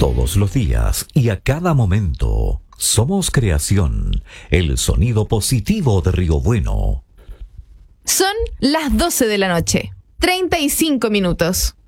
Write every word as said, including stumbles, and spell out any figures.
Todos los días y a cada momento. Somos Creación, el sonido positivo de Río Bueno. Son las doce de la noche, treinta y cinco minutos.